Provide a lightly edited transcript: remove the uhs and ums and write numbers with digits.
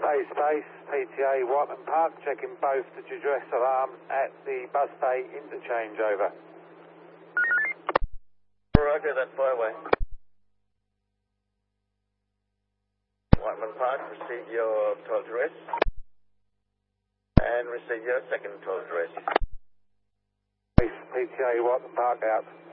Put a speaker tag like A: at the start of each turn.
A: Bay Space, PTA Whiteman Park, checking both the distress alarms at the bus bay interchange, over.
B: Roger, that byway. Whiteman Park, receive your toll address. And receive your second toll address.
A: PTA Whiteman Park out.